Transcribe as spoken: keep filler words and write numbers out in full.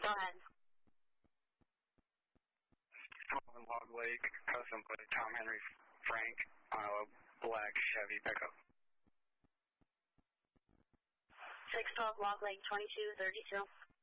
Go ahead. twelve Log Lake, custom plate Tom Henry Frank on a black Chevy pickup. six twelve Log Lake, twenty-two thirty-two.